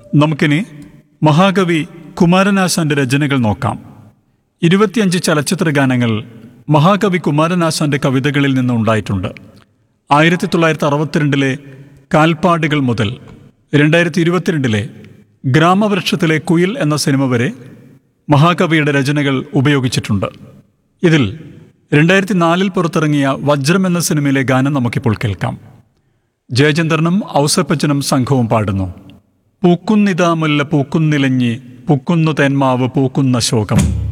നമുക്കിനി മഹാകവി കുമാരനാശാന്റെ രചനകൾ നോക്കാം. 25 ചലച്ചിത്ര ഗാനങ്ങൾ മഹാകവി കുമാരനാശാന്റെ കവിതകളിൽ നിന്ന് ഉണ്ടായിട്ടുണ്ട്. 1962 കാൽപ്പാടുകൾ മുതൽ 2022 ഗ്രാമവൃക്ഷത്തിലെ കുയിൽ എന്ന സിനിമ വരെ മഹാകവിയുടെ രചനകൾ ഉപയോഗിച്ചിട്ടുണ്ട്. ഇതിൽ 2004 പുറത്തിറങ്ങിയ വജ്രം എന്ന സിനിമയിലെ ഗാനം നമുക്കിപ്പോൾ കേൾക്കാം. ജയചന്ദ്രനും ഔസേപ്പച്ചനും സംഘവും പാടുന്നു. പൂക്കുന്നിതാ മുല്ല പൂക്കുന്നിലഞ്ഞി പൂക്കുന്നു തേന്മാവ് പൂക്കുന്ന ശോകം.